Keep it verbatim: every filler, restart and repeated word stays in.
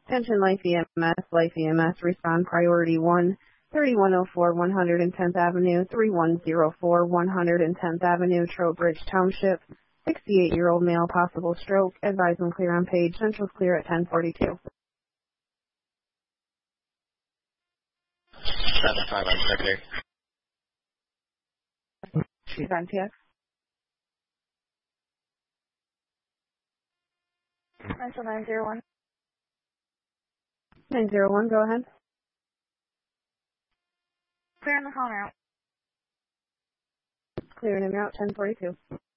Attention Life E M S, Life E M S, respond priority one, thirty-one oh four one hundred tenth Avenue, thirty-one oh four one hundred tenth Avenue, Trowbridge Township, sixty-eight-year-old male, possible stroke, advise him clear on page, central's clear at ten forty-two. seven five on secretary. She's on T X. nine zero one. nine zero one, go ahead. Clearing the call route. Clearing him out, ten forty-two.